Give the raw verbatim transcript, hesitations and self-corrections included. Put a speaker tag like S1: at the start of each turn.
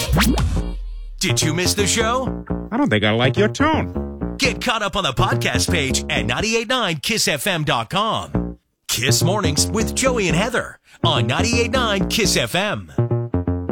S1: Did you miss the show?
S2: I don't think I like your tone.
S1: Get caught up on the podcast page at nine eight nine kiss f m dot com. Kiss Mornings with Joey and Heather on nine eight nine Kiss F M.